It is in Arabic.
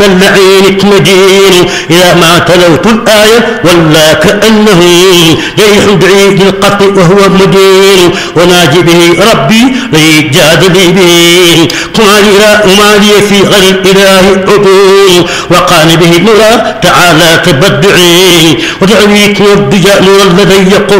اللعين مدين إذا ما تلوت الآية ولا كأنه جريح بعيد القطع وهو مدين وناجي به ربي ليجاد لي به وما لي في غير الإله عدول وقال به نورا تعالى تبدعي ودعويك والضجاء نور الذي يقول